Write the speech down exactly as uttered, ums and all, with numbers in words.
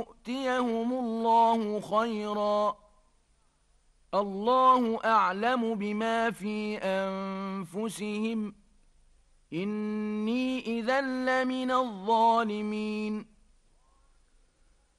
يؤتيهم الله خيرا، الله أعلم بما في أنفسهم، إني إذا لمن الظالمين.